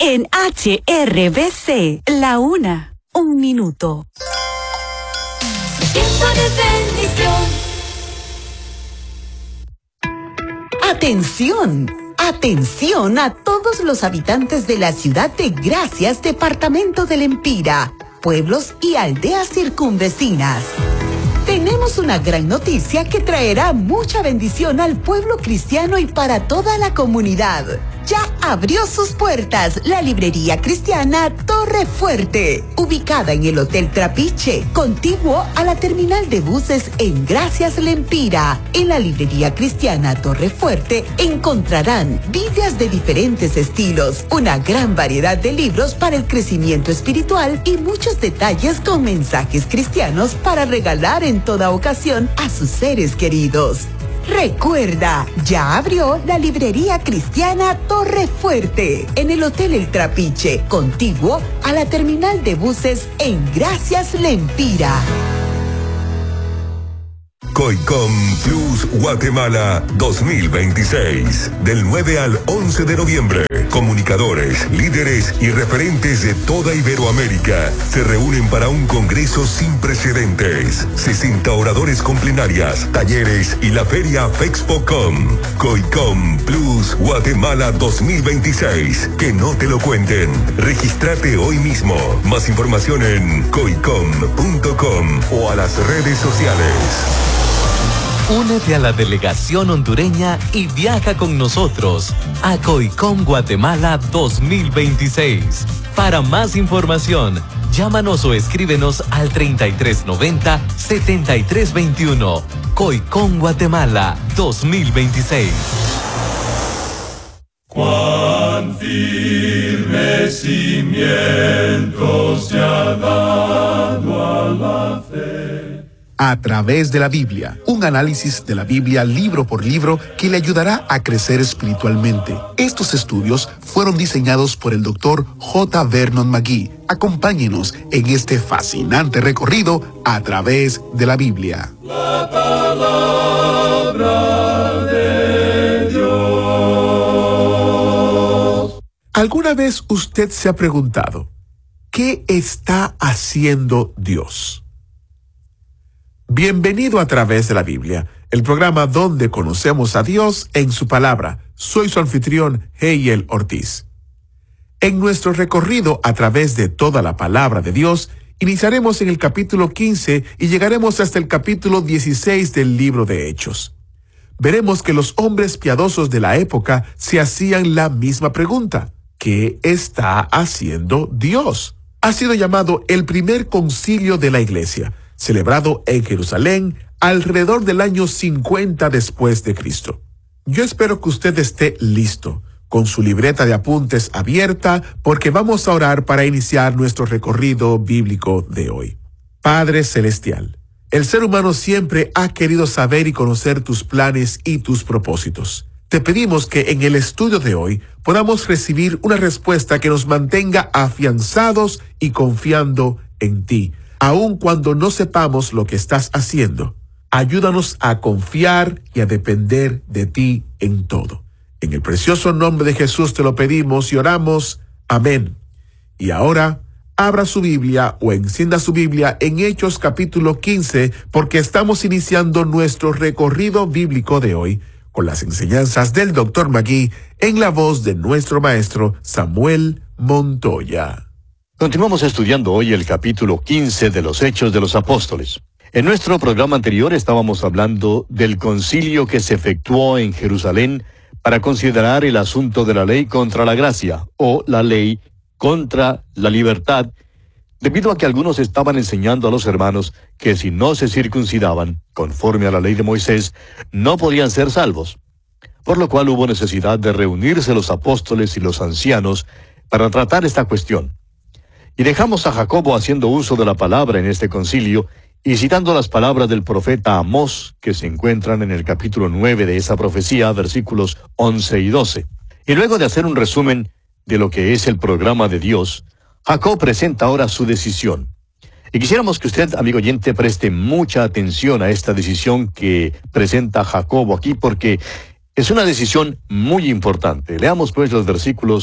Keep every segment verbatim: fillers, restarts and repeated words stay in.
En H R B C, la una, un minuto. Tiempo de bendición. ¡Atención! ¡Atención a todos los habitantes de la ciudad de Gracias, departamento del Empira, pueblos y aldeas circunvecinas! Tenemos una gran noticia que traerá mucha bendición al pueblo cristiano y para toda la comunidad. Ya abrió sus puertas la librería cristiana Torre Fuerte, ubicada en el Hotel Trapiche, contiguo a la terminal de buses en Gracias Lempira. En la librería cristiana Torre Fuerte encontrarán Biblias de diferentes estilos, una gran variedad de libros para el crecimiento espiritual y muchos detalles con mensajes cristianos para regalar en toda ocasión a sus seres queridos. Recuerda, ya abrió la librería cristiana Torre Fuerte en el Hotel El Trapiche, contiguo a la terminal de buses en Gracias Lempira. COICOM Plus Guatemala dos mil veintiséis. Del nueve al once de noviembre, comunicadores, líderes y referentes de toda Iberoamérica se reúnen para un congreso sin precedentes. sesenta oradores con plenarias, talleres y la feria FEXPOCOM. COICOM Plus Guatemala dos mil veintiséis. Que no te lo cuenten. Regístrate hoy mismo. Más información en coicom punto com o a las redes sociales. Únete a la delegación hondureña y viaja con nosotros a COICOM Guatemala dos mil veintiséis. Para más información, llámanos o escríbenos al treinta y tres noventa, setenta y tres veintiuno. COICOM Guatemala dos mil veintiséis. Cuán firme cimiento se ha dado a la fe. A través de la Biblia, un análisis de la Biblia libro por libro que le ayudará a crecer espiritualmente. Estos estudios fueron diseñados por el doctor J. Vernon McGee. Acompáñenos en este fascinante recorrido a través de la Biblia. La palabra de Dios. ¿Alguna vez usted se ha preguntado, ¿qué está haciendo Dios? Bienvenido a Través de la Biblia, el programa donde conocemos a Dios en su palabra. Soy su anfitrión, Heiel Ortiz. En nuestro recorrido a través de toda la palabra de Dios, iniciaremos en el capítulo quince y llegaremos hasta el capítulo dieciséis del libro de Hechos. Veremos que los hombres piadosos de la época se hacían la misma pregunta: ¿qué está haciendo Dios? Ha sido llamado el primer concilio de la Iglesia, celebrado en Jerusalén alrededor del año cincuenta después de Cristo. Yo espero que usted esté listo, con su libreta de apuntes abierta, porque vamos a orar para iniciar nuestro recorrido bíblico de hoy. Padre Celestial, el ser humano siempre ha querido saber y conocer tus planes y tus propósitos. Te pedimos que en el estudio de hoy podamos recibir una respuesta que nos mantenga afianzados y confiando en ti, aun cuando no sepamos lo que estás haciendo. Ayúdanos a confiar y a depender de ti en todo. En el precioso nombre de Jesús te lo pedimos y oramos. Amén. Y ahora, abra su Biblia o encienda su Biblia en Hechos capítulo quince, porque estamos iniciando nuestro recorrido bíblico de hoy con las enseñanzas del doctor McGee en la voz de nuestro maestro Samuel Montoya. Continuamos estudiando hoy el capítulo quince de los Hechos de los Apóstoles. En nuestro programa anterior estábamos hablando del concilio que se efectuó en Jerusalén para considerar el asunto de la ley contra la gracia, o la ley contra la libertad, debido a que algunos estaban enseñando a los hermanos que si no se circuncidaban, conforme a la ley de Moisés, no podían ser salvos. Por lo cual hubo necesidad de reunirse los apóstoles y los ancianos para tratar esta cuestión. Y dejamos a Jacobo haciendo uso de la palabra en este concilio y citando las palabras del profeta Amós, que se encuentran en el capítulo nueve de esa profecía, versículos once y doce. Y luego de hacer un resumen de lo que es el programa de Dios, Jacob presenta ahora su decisión. Y quisiéramos que usted, amigo oyente, preste mucha atención a esta decisión que presenta Jacobo aquí, porque es una decisión muy importante. Leamos pues los versículos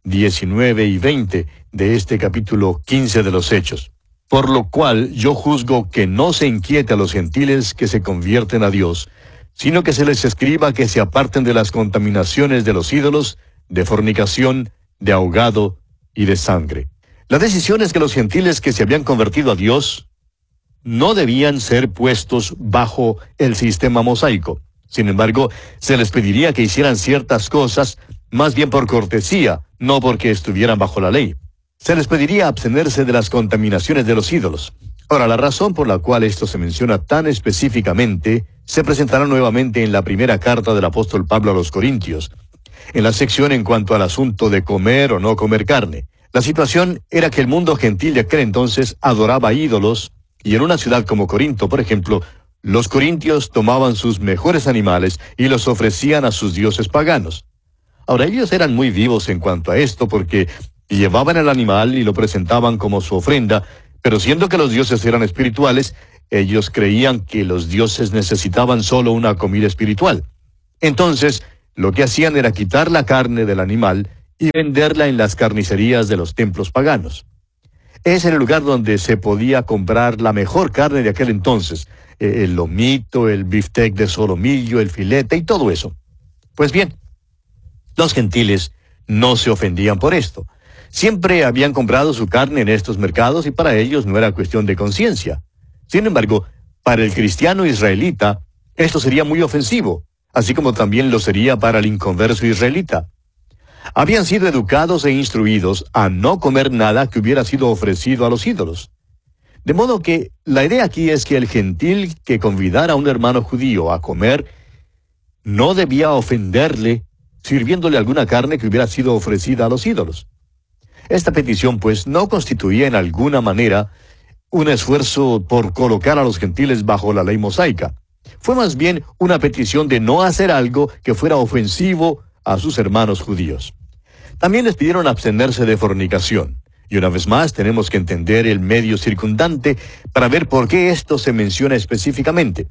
diecinueve y veinte de este capítulo quince de los Hechos. Por lo cual yo juzgo que no se inquiete a los gentiles que se convierten a Dios, sino que se les escriba que se aparten de las contaminaciones de los ídolos, de fornicación, de ahogado y de sangre. La decisión es que los gentiles que se habían convertido a Dios no debían ser puestos bajo el sistema mosaico. Sin embargo, se les pediría que hicieran ciertas cosas, más bien por cortesía, no porque estuvieran bajo la ley. Se les pediría abstenerse de las contaminaciones de los ídolos. Ahora, la razón por la cual esto se menciona tan específicamente se presentará nuevamente en la primera carta del apóstol Pablo a los Corintios, en la sección en cuanto al asunto de comer o no comer carne. La situación era que el mundo gentil de aquel entonces adoraba ídolos, y en una ciudad como Corinto, por ejemplo, los corintios tomaban sus mejores animales y los ofrecían a sus dioses paganos. Ahora, ellos eran muy vivos en cuanto a esto porque llevaban el animal y lo presentaban como su ofrenda, pero siendo que los dioses eran espirituales, ellos creían que los dioses necesitaban solo una comida espiritual. Entonces, lo que hacían era quitar la carne del animal y venderla en las carnicerías de los templos paganos. Ese era el lugar donde se podía comprar la mejor carne de aquel entonces, eh, el lomito, el biftec de solomillo, el filete y todo eso. Pues bien, los gentiles no se ofendían por esto. Siempre habían comprado su carne en estos mercados y para ellos no era cuestión de conciencia. Sin embargo, para el cristiano israelita, esto sería muy ofensivo, así como también lo sería para el inconverso israelita. Habían sido educados e instruidos a no comer nada que hubiera sido ofrecido a los ídolos. De modo que la idea aquí es que el gentil que convidara a un hermano judío a comer no debía ofenderle sirviéndole alguna carne que hubiera sido ofrecida a los ídolos. Esta petición, pues, no constituía en alguna manera un esfuerzo por colocar a los gentiles bajo la ley mosaica. Fue más bien una petición de no hacer algo que fuera ofensivo a sus hermanos judíos. También les pidieron abstenerse de fornicación. Y una vez más tenemos que entender el medio circundante para ver por qué esto se menciona específicamente.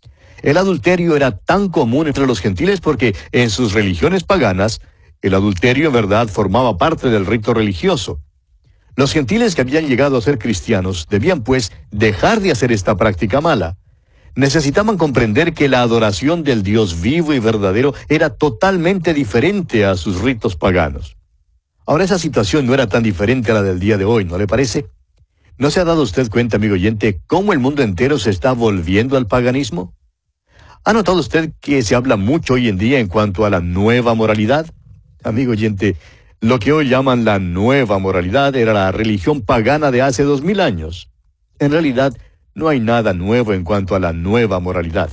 El adulterio era tan común entre los gentiles porque en sus religiones paganas, el adulterio en verdad formaba parte del rito religioso. Los gentiles que habían llegado a ser cristianos debían pues dejar de hacer esta práctica mala. Necesitaban comprender que la adoración del Dios vivo y verdadero era totalmente diferente a sus ritos paganos. Ahora, esa situación no era tan diferente a la del día de hoy, ¿no le parece? ¿No se ha dado usted cuenta, amigo oyente, cómo el mundo entero se está volviendo al paganismo? ¿Ha notado usted que se habla mucho hoy en día en cuanto a la nueva moralidad? Amigo oyente, lo que hoy llaman la nueva moralidad era la religión pagana de hace dos mil años. En realidad, no hay nada nuevo en cuanto a la nueva moralidad.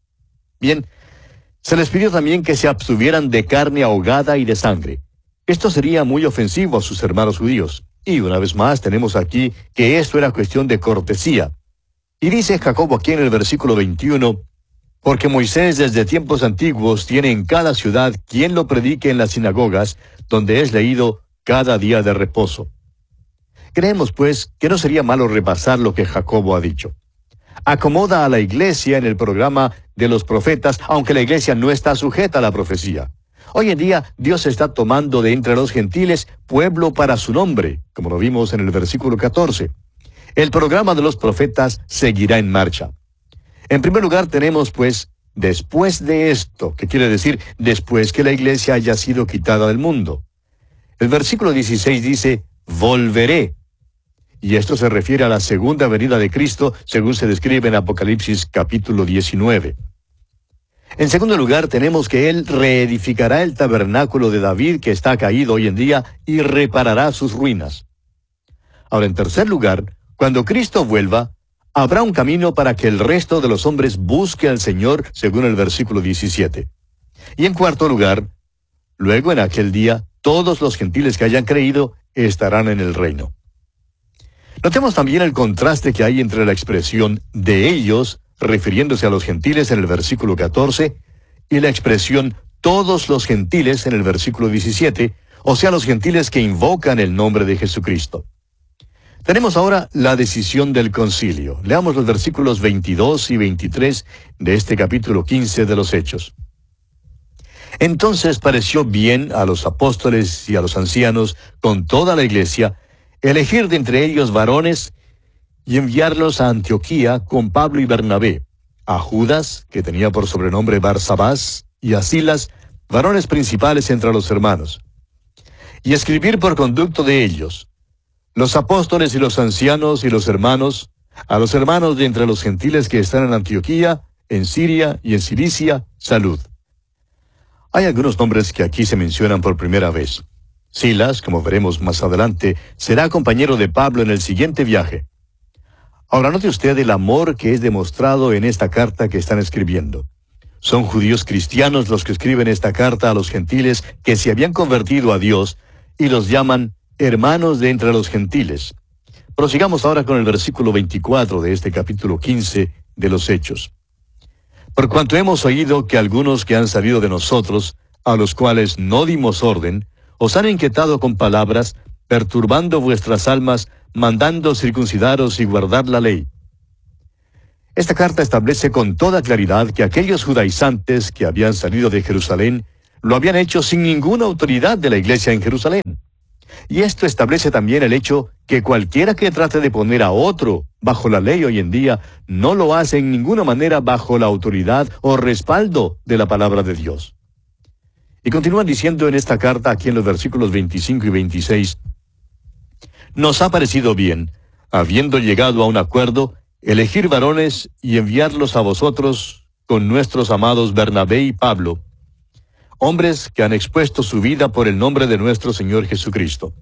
Bien, se les pidió también que se abstuvieran de carne ahogada y de sangre. Esto sería muy ofensivo a sus hermanos judíos. Y una vez más tenemos aquí que esto era cuestión de cortesía. Y dice Jacobo aquí en el versículo veintiuno, porque Moisés desde tiempos antiguos tiene en cada ciudad quien lo predique en las sinagogas, donde es leído cada día de reposo. Creemos, pues, que no sería malo repasar lo que Jacobo ha dicho. Acomoda a la iglesia en el programa de los profetas, aunque la iglesia no está sujeta a la profecía. Hoy en día, Dios está tomando de entre los gentiles pueblo para su nombre, como lo vimos en el versículo catorce. El programa de los profetas seguirá en marcha. En primer lugar, tenemos, pues, después de esto, que quiere decir después que la iglesia haya sido quitada del mundo. El versículo dieciséis dice, volveré. Y esto se refiere a la segunda venida de Cristo, según se describe en Apocalipsis capítulo diecinueve. En segundo lugar, tenemos que Él reedificará el tabernáculo de David que está caído hoy en día y reparará sus ruinas. Ahora, en tercer lugar, cuando Cristo vuelva, habrá un camino para que el resto de los hombres busque al Señor, según el versículo diecisiete. Y en cuarto lugar, luego en aquel día, todos los gentiles que hayan creído estarán en el reino. Notemos también el contraste que hay entre la expresión de ellos, refiriéndose a los gentiles en el versículo catorce, y la expresión todos los gentiles en el versículo diecisiete, o sea, los gentiles que invocan el nombre de Jesucristo. Tenemos ahora la decisión del concilio. Leamos los versículos veintidós y veintitrés de este capítulo quince de los Hechos. Entonces pareció bien a los apóstoles y a los ancianos, con toda la iglesia, elegir de entre ellos varones y enviarlos a Antioquía con Pablo y Bernabé, a Judas, que tenía por sobrenombre Barsabás, y a Silas, varones principales entre los hermanos, y escribir por conducto de ellos, los apóstoles y los ancianos y los hermanos, a los hermanos de entre los gentiles que están en Antioquía, en Siria y en Cilicia, salud. Hay algunos nombres que aquí se mencionan por primera vez. Silas, como veremos más adelante, será compañero de Pablo en el siguiente viaje. Ahora note usted el amor que es demostrado en esta carta que están escribiendo. Son judíos cristianos los que escriben esta carta a los gentiles que se habían convertido a Dios y los llaman hermanos de entre los gentiles. Prosigamos ahora con el versículo veinticuatro de este capítulo quince de los Hechos. Por cuanto hemos oído que algunos que han salido de nosotros, a los cuales no dimos orden, os han inquietado con palabras, perturbando vuestras almas, mandando circuncidaros y guardar la ley. Esta carta establece con toda claridad que aquellos judaizantes que habían salido de Jerusalén lo habían hecho sin ninguna autoridad de la iglesia en Jerusalén. Y esto establece también el hecho que cualquiera que trate de poner a otro bajo la ley hoy en día no lo hace en ninguna manera bajo la autoridad o respaldo de la palabra de Dios. Y continúan diciendo en esta carta, aquí en los versículos veinticinco y veintiséis, nos ha parecido bien, habiendo llegado a un acuerdo, elegir varones y enviarlos a vosotros con nuestros amados Bernabé y Pablo, hombres que han expuesto su vida por el nombre de nuestro Señor Jesucristo.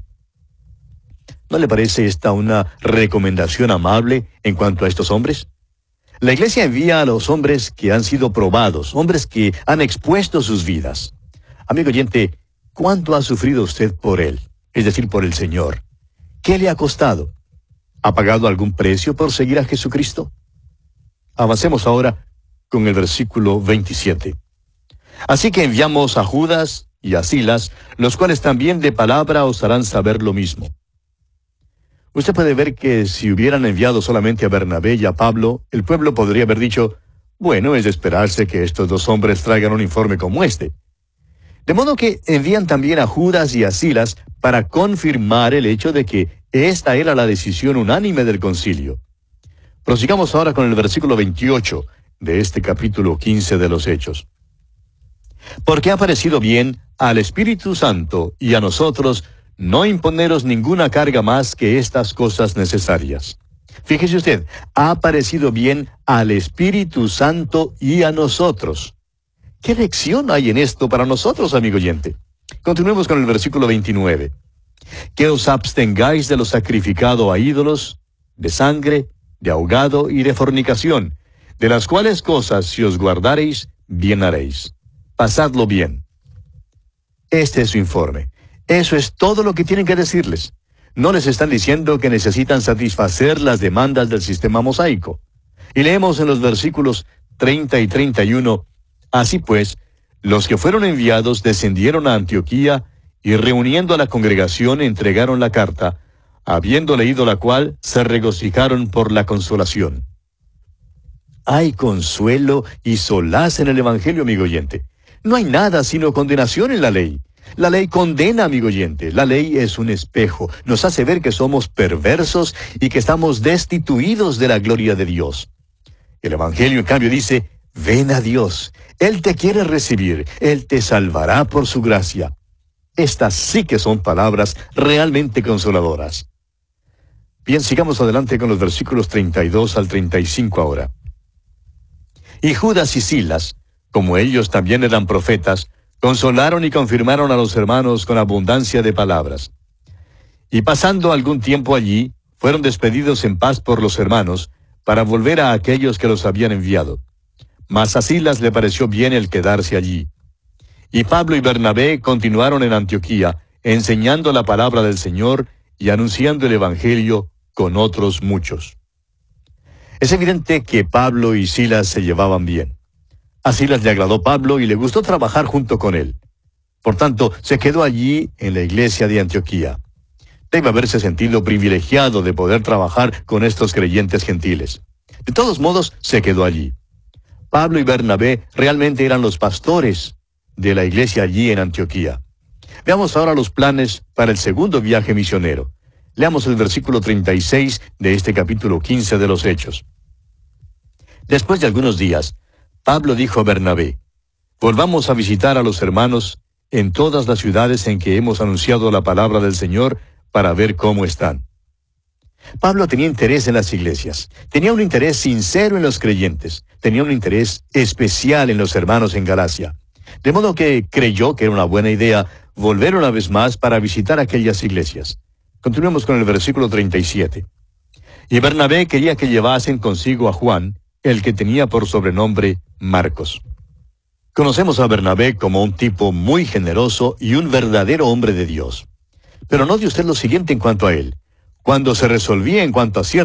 ¿No le parece esta una recomendación amable en cuanto a estos hombres? La iglesia envía a los hombres que han sido probados, hombres que han expuesto sus vidas. Amigo oyente, ¿cuánto ha sufrido usted por él? Es decir, por el Señor. ¿Qué le ha costado? ¿Ha pagado algún precio por seguir a Jesucristo? Avancemos ahora con el versículo veintisiete. Así que enviamos a Judas y a Silas, los cuales también de palabra os harán saber lo mismo. Usted puede ver que si hubieran enviado solamente a Bernabé y a Pablo, el pueblo podría haber dicho, bueno, es de esperarse que estos dos hombres traigan un informe como este. De modo que envían también a Judas y a Silas para confirmar el hecho de que esta era la decisión unánime del concilio. Prosigamos ahora con el versículo veintiocho de este capítulo quince de los Hechos. Porque ha parecido bien al Espíritu Santo y a nosotros no imponeros ninguna carga más que estas cosas necesarias. Fíjese usted, ha parecido bien al Espíritu Santo y a nosotros. ¿Qué lección hay en esto para nosotros, amigo oyente? Continuemos con el versículo veintinueve. Que os abstengáis de lo sacrificado a ídolos, de sangre, de ahogado y de fornicación, de las cuales cosas si os guardareis, bien haréis. Pasadlo bien. Este es su informe. Eso es todo lo que tienen que decirles. No les están diciendo que necesitan satisfacer las demandas del sistema mosaico. Y leemos en los versículos treinta y treinta y uno, así pues, los que fueron enviados descendieron a Antioquía y reuniendo a la congregación entregaron la carta, habiendo leído la cual se regocijaron por la consolación. Hay consuelo y solaz en el Evangelio, amigo oyente. No hay nada sino condenación en la ley. La ley condena, amigo oyente. La ley es un espejo. Nos hace ver que somos perversos y que estamos destituidos de la gloria de Dios. El Evangelio, en cambio, dice, ven a Dios. Él te quiere recibir. Él te salvará por su gracia. Estas sí que son palabras realmente consoladoras. Bien, sigamos adelante con los versículos treinta y dos al treinta y cinco ahora. Y Judas y Silas, como ellos también eran profetas, consolaron y confirmaron a los hermanos con abundancia de palabras. Y pasando algún tiempo allí, fueron despedidos en paz por los hermanos, para volver a aquellos que los habían enviado. Mas a Silas le pareció bien el quedarse allí. Y Pablo y Bernabé continuaron en Antioquía, enseñando la palabra del Señor y anunciando el Evangelio con otros muchos. Es evidente que Pablo y Silas se llevaban bien. A Silas le agradó Pablo y le gustó trabajar junto con él. Por tanto, se quedó allí en la iglesia de Antioquía. Debe haberse sentido privilegiado de poder trabajar con estos creyentes gentiles. De todos modos, se quedó allí. Pablo y Bernabé realmente eran los pastores de la iglesia allí en Antioquía. Veamos ahora los planes para el segundo viaje misionero. Leamos el versículo treinta y seis de este capítulo quince de los Hechos. Después de algunos días, Pablo dijo a Bernabé: volvamos a visitar a los hermanos en todas las ciudades en que hemos anunciado la palabra del Señor para ver cómo están. Pablo tenía interés en las iglesias, tenía un interés sincero en los creyentes, tenía un interés especial en los hermanos en Galacia. De modo que creyó que era una buena idea volver una vez más para visitar aquellas iglesias. Continuemos con el versículo treinta y siete. Y Bernabé quería que llevasen consigo a Juan, el que tenía por sobrenombre Marcos. Conocemos a Bernabé como un tipo muy generoso y un verdadero hombre de Dios. Pero note usted lo siguiente en cuanto a él. Cuando se resolvía en cuanto a ciertas